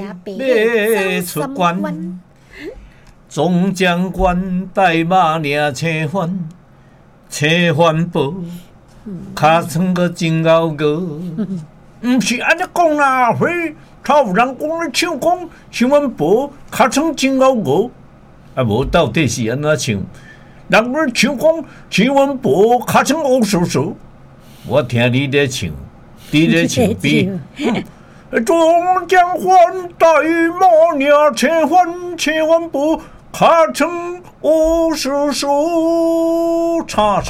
要出关。总将官带马领青帆，青帆报，尻川个真高高。毋是安尼讲啦，嘿，他有人讲咧唱讲青帆报，尻川真高高。啊，无到底是安怎唱？人咧唱讲青帆报，尻川乌嗖嗖。我听你咧唱，你咧唱比。总将官带马领青帆，青帆报。尻川乌嗖嗖，唱，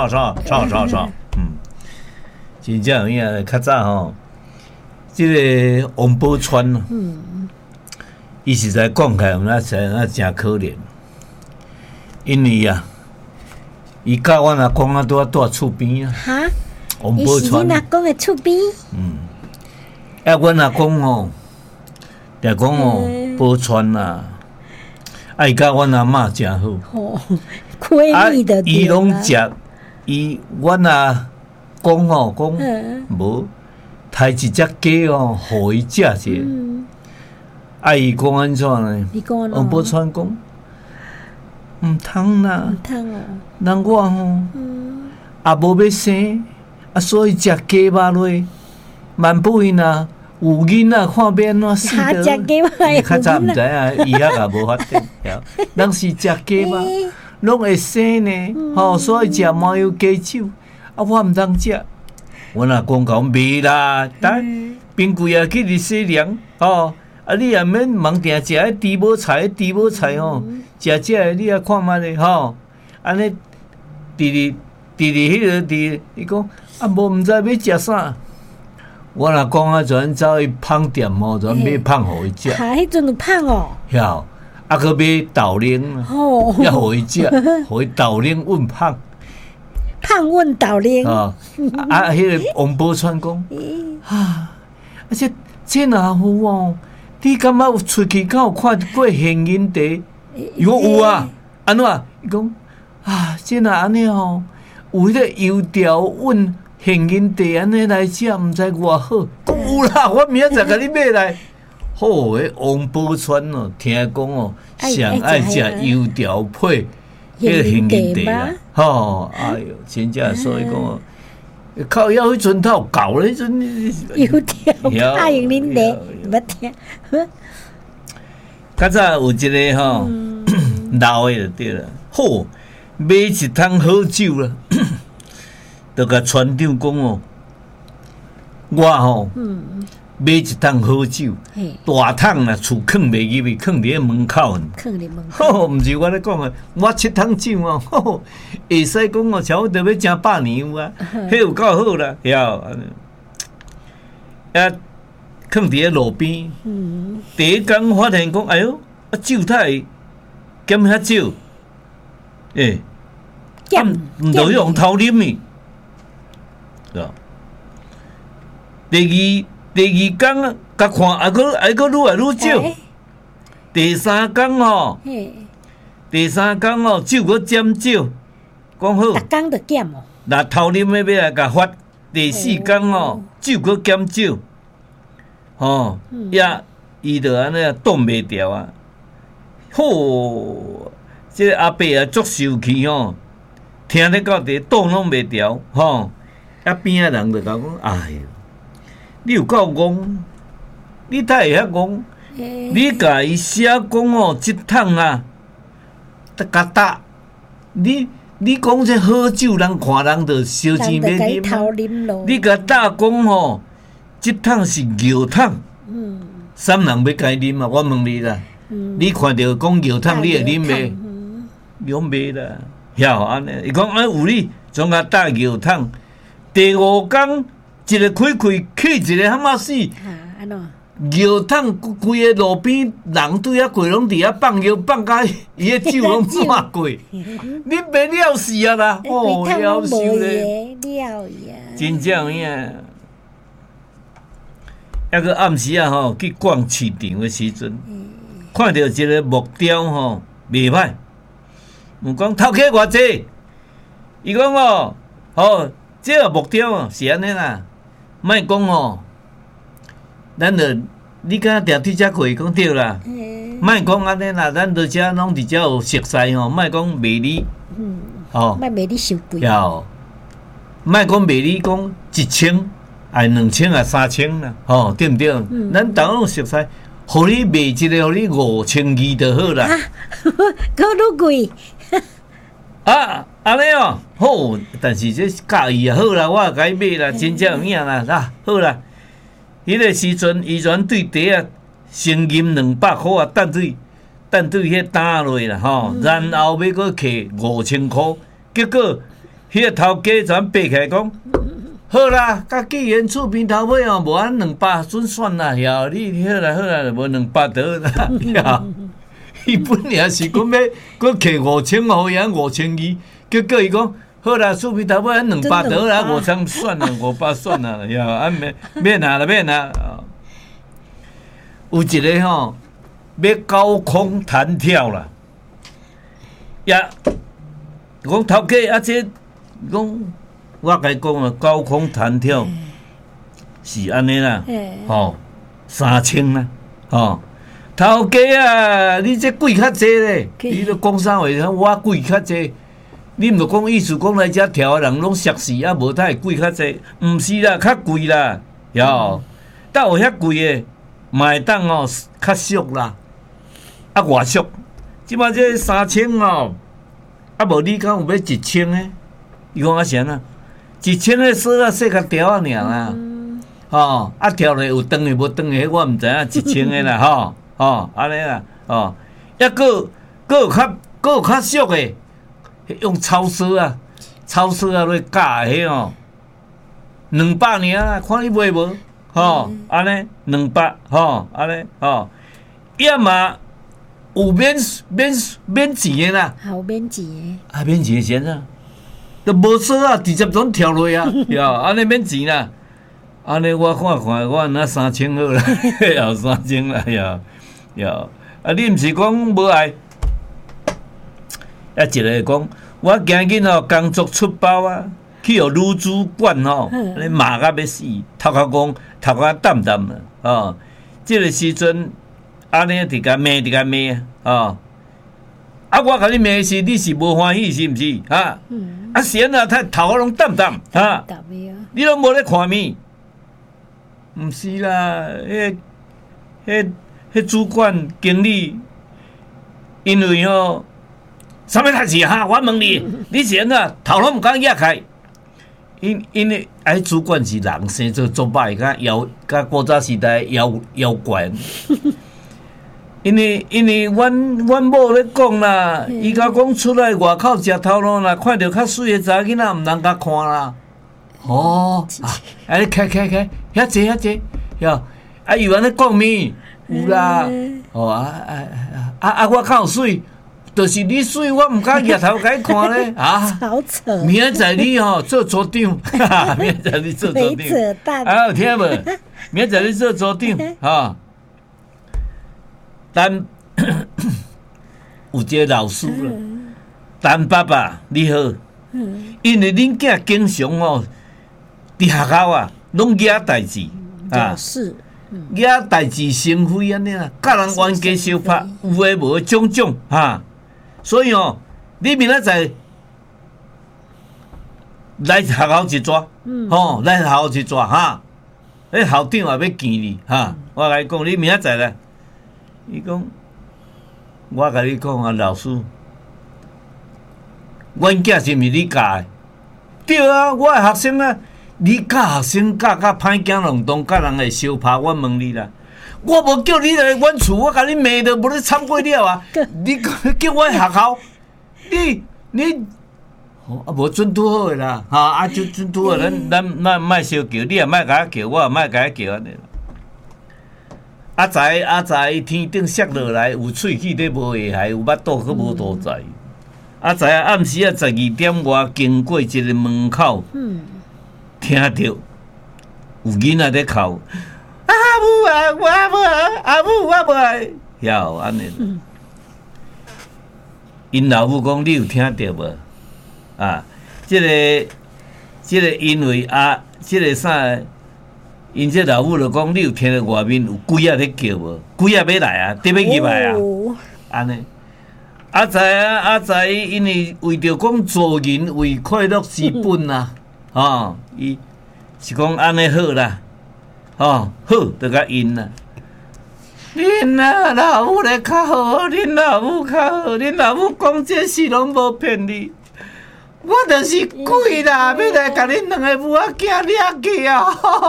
真正有影。较早吼，这个王宝钏伊实在讲起来，真可怜，因为啊，伊甲阮阿公啊拄啊住厝边啊。 哈？ 王宝钏。 伊是恁阿公的厝边。 阮阿公哦，就讲哦，宝钏啊。伊甲阮阿嬷真好， 闺蜜的伊拢食，阮阿公吼讲，无杀一只鸡哦，互伊食者。伊讲安怎呢？王宝钏讲，毋通啦，人我吼也无要生，所以食鸡肉落，万不因啊。有囡仔看变怎死得？较早毋知啊，医学也无发展。咱是食鸡嘛，拢会生呢。所以食麻油鸡酒，我毋通食。阮阿公讲袂啦，等冰柜啊去日洗凉。你也免忙定食迄猪母菜，食你也看觅咧。安尼，伫迄个伊讲无毋知要食啥。我若讲啊，全走去芳店吼，全买芳互伊食。 迄阵有芳哦。 晓，佫买豆奶，要互伊食，互伊豆奶混芳。 芳混豆奶。 迄个王宝钏讲，这若好哦，你感觉有出去敢有看过现银茶？伊讲有啊，安怎？伊讲这若安尼吼，有迄个油条混。现银茶安尼来食，毋知偌好。有啦，我明仔载甲你买来。好诶，王宝钏哦，听讲哦，上爱食油条配迄个现银茶啦。哎哟，真正所以讲哦，靠腰迄阵头搞咧，迄阵油条配现银茶，捌听。 较早有一个吼，老诶就对啦。好，买一桶好酒啦。就甲船长讲哦，我吼买一桶好酒，大桶啦，厝囥袂入去，囥伫门口。毋是我咧讲啊，我7桶酒啊，会使讲哦，差不多要成100年有啊，迄有够好啦，晓。囥伫路边，第一工发现讲，哎哟，酒太减遐少，毋着用头啉去。第二工啊，甲看还佫愈来愈少。第三工吼，酒佫减少，讲好。 逐工着减哦。 若头啉要来甲发，第4工吼，酒佫减少，伊着安尼啊挡袂牢啊。这个阿伯啊足受气吼，听咧到底挡拢袂牢边仔人就甲讲，哎哟，你有够戆，你太会遐戆，你甲伊写讲即桶啊，甲搭，你讲这好酒，人看人就烧钱要啉，你甲搭讲即桶是牛桶，啥人要甲伊啉啊？我问你啦，你看到讲牛桶，你会啉袂？讲袂啦，晓安尼，伊讲有你，总甲搭牛桶。第5工，一个开起一个蛤蟆死，药桶规个路边人对遐过，拢伫遐放药，放甲伊个酒拢满过，你别了死啊啦！了死咧，真正影。抑个暗时啊去逛市场的时阵，看到一个木雕袂歹，问讲头家偌济？伊讲这个木雕是安尼啦，莫讲咱着你敢定对遮过讲对啦。莫讲安尼啦，咱伫遮拢伫遮有熟悉吼，莫讲卖你。 哦，莫卖你伤贵。 要，莫讲卖你讲1000，哎2000啊3000啦，吼对毋对？咱当拢熟悉，互你卖一个，互你5200就好啦。 够愈贵。 啊，安尼哦，好，但是这介意啊，好啦，我甲伊买啦，真正有影啦，啊，好啦。迄个时阵，伊全对茶啊，先吟200块啊，等对迄打落啦吼，然后要搁客5000块，结果迄个头家全爬起来讲，好啦，甲既然厝边头尾哦，无按200准算啦，呀，你好啦，无200得啦，呀，伊本来是讲要搁客5000，互伊按5200，结果伊讲。好啦，厝边头尾按200得啦，5000算啦，500算啦，呀，按免啦，有一个吼，要高空弹跳啦，呀，讲头家啊，这讲我甲伊讲啊，高空弹跳是安尼啦，吼，3000啦，吼，头家啊，你这贵较济咧，你都讲啥话？我贵较济。你毋着讲意思讲来遮跳的人拢熟死啊，无太贵较济，毋是啦，较贵啦，哟，但有遐贵的，嘛会当哦较俗啦，啊偌俗，即摆这3000哦，啊无你讲有要1000的，伊讲啊啥啊？1000的说啊细甲条啊尔啦，吼，啊条咧有长的无长的，我毋知影1000的啦，吼，安尼啦，哦，抑个有较俗的。用超市啊来教迄哦，200尔啦，看你买无？吼，安尼200，吼，安尼吼，要么有免钱的啦， 好免钱的， 啊免钱先啊，都无说啊，直接拢跳落啊，哟，安尼免钱啦，安尼我看我那3000好啦，要3000啦，哟，啊你毋是讲无爱？一个讲，我今日吼工作出包啊，去互女主管吼，你骂甲要死，头壳讲头壳淡淡啦，哦，这个时阵安尼直甲骂啊，啊我甲你骂是你是无欢喜是毋是？啊，啊闲啊，他头壳拢淡淡啊，你拢无咧看咪？毋是啦，迄主管经理，因为吼。啥物代志哈？我问你，你是安怎头拢毋敢压开？因为主管是人生做作歹，甲古早时代妖怪。因为阮某咧讲啦，伊甲讲出来外口食头路啦，看到较水的查囡仔，毋通甲看啦。哦，你开，遐济，哟，啊伊安尼讲咪有啦，哦我较有水。就是你水，我毋敢抬头甲你看咧啊！ 好扯！ 明仔载你做组长，明仔载你做组长，啊有听无？明仔载你做组长哈。但有一个老师啦，但爸爸你好，因为恁囝经常伫学校啊，拢惹代志啊，惹代志生非安尼啦，甲人冤家相拍，有诶无诶种哈。所以你明仔载来学校一抓，来学校一抓哈，迄校长也要见你哈。我甲你讲，你明仔载来，伊讲，我甲你讲啊，老师，阮囝是毋是你教的？对啊，我的学生啊，你教学生教歹囝弄动，甲人会相拍，我问你啦。我无叫你来阮厝，我甲你骂的无咧参过了啊！你叫我学校，你无准拄好诶啦，哈就准拄好，咱莫相叫，你也莫甲我叫，我也莫甲你叫安尼啦。知天顶摔落来，有喙齿咧无下海，有巴肚佫无多在。知暗时12点外经过一个门口，听到有囡仔咧哭。阿母啊，我无爱，晓安尼。因老母讲，你有听到无？啊，这个因为这个啥， 因这老母就讲，你有听到外面有鬼仔咧叫无？鬼仔要来啊，得要入来啊，安尼。因为为着讲做人为快乐之本啊，伊是讲安尼好啦，好就甲因啦。恁老母咧较好，恁老母较好，恁老母讲这事拢无骗你。我就是鬼啦，要来甲恁两个母仔囝掠去啊！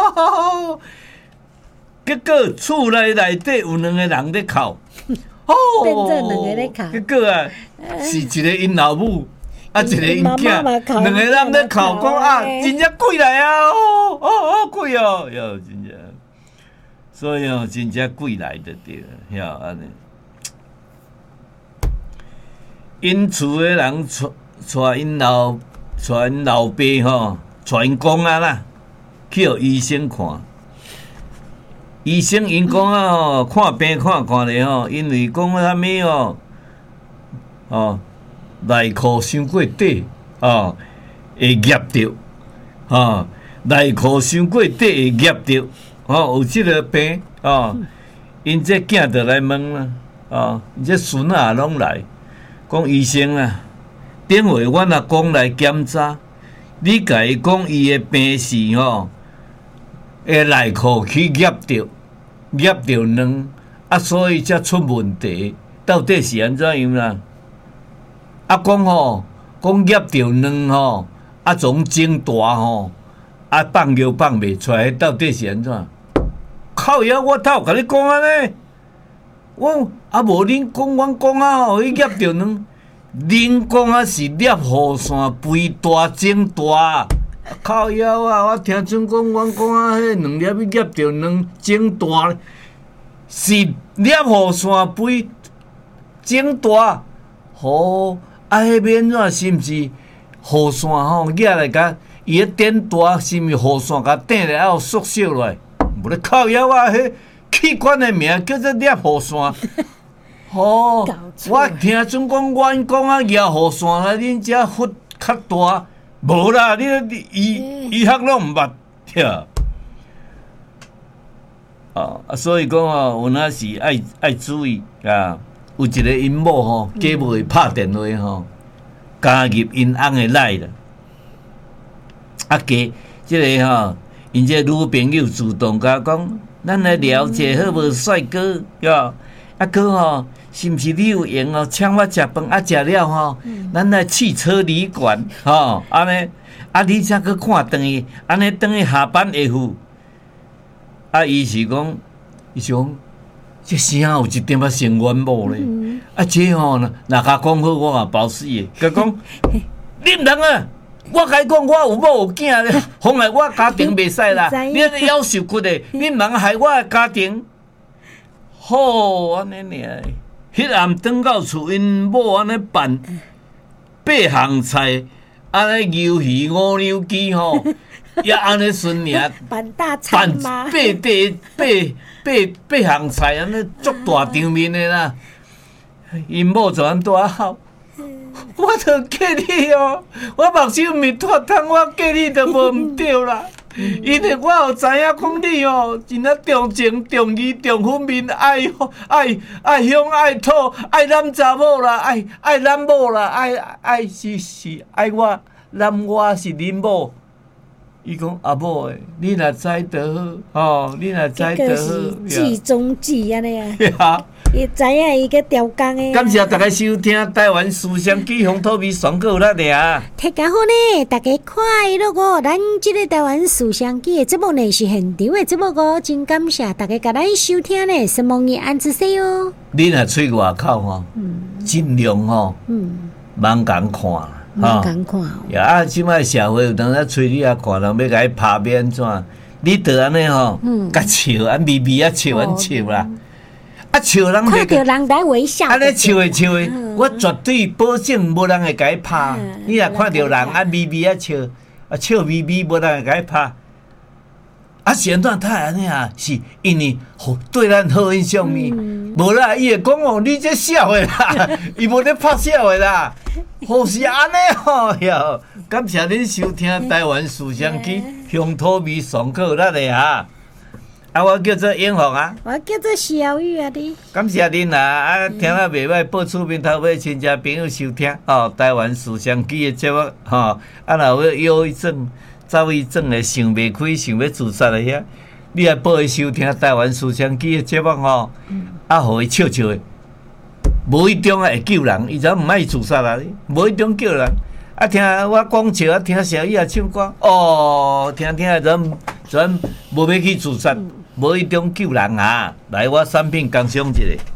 结果厝内底有两个人咧哭， 变做两个咧哭。 结果啊，是一个因老母，一个因囝，两个人咧哭，讲啊，真正鬼来啊！鬼哦，哟，真正，所以哦，真正鬼来就对了，晓安尼。因厝诶人带因老爸吼，带因公啊啦，去互医生看。医生因讲啊，看病看咧吼，因为讲啥物内裤伤过底会夹着内裤伤过底会夹着有即个病因这囝就来问啦因这孙仔也拢来，讲医生啊。顶回阮阿公来检查，你甲伊讲伊的病是会内裤去夹着软所以才出问题。到底是安怎样啦？讲讲夹着软总肿大放尿放袂出来，到底是安怎？靠腰我头甲你讲安尼，我无恁讲，阮讲伊夹着软。恁讲啊是粒雨伞肥大肿大，靠腰啊！我听准讲，阮讲啊，迄两粒夹着软肿大，是粒雨伞肥肿大。迄免怎是毋是雨伞举来甲伊咧点大，是毋是雨伞甲顶来还有缩小落来？无咧靠腰啊！迄器官的名叫做粒雨伞。我听准讲，阮讲啊，摇雨伞来恁遮忽较大，无啦，你医学拢毋捌，呀。所以讲有哪是爱注意啊。有一个因某假冒会拍电话加入因翁的赖啦。即个因这女朋友主动甲讲，咱来聊一下好无帅哥呀？哥是毋是你有闲请我食饭食了咱来汽车旅馆安尼你才去看转去，安尼转去下班会赴。伊是讲这声有一点成冤某咧。这若甲讲好，我也包死的。甲讲你毋通啊！我甲你讲，我有某有囝咧，妨碍我家庭袂使啦。你夭寿骨的，你毋通害我的家庭。安尼尔。迄暗转到厝，因某安尼办8项菜，安尼牛鱼5两鸡也安尼顺尔。 办大餐吗？ 8项菜，安尼足大场面的啦。因某就安大哭，我着嫁你我目睭咪脱窗，我嫁你就无毋对啦。因为我有知影讲你真啊重情重义重粉面，爱乡爱土爱咱查某啦，爱咱某啦，爱是爱我，咱我是恁某。伊讲阿某诶，你若知就好，你若知就好。 计中计安尼啊。伊知影伊个调工诶。 感谢大家收听台湾思想机红土味爽够啦俩。 大家好呢，大家快乐咱这个台湾思想机的节目呢是现场的节目真感谢大家甲咱收听呢，希望你安子些哦。 你若出外口尽量茫共看。 茫共看呀即摆社会有当咧催你看，人要甲你拍面怎？你得安尼甲笑，微微笑笑啦。笑人看到人在微笑， 安尼笑的，我绝对保证无人会甲伊拍。你若看到人微微笑微微，无人会甲伊拍。是安怎太安尼是因为对咱好印象咪？无啦，伊会讲你这笑的啦，伊无咧拍笑的啦。是安尼哟，感谢恁收听台湾思想机乡土味爽口啦的我叫做永福啊， 我叫做小玉啊你。 感谢恁啦，听啊袂歹，报厝边头尾亲戚朋友收听台湾思想机的节目若有忧郁症、躁郁症的想袂开、想要自杀的遐，你也报伊收听台湾思想机的节目互伊笑笑的。无一中会救人，伊就毋爱自杀啦。无一中救人，听我讲笑，听小雨唱歌，听人无要去自杀，无一中救人啊！来，我产品工商一下。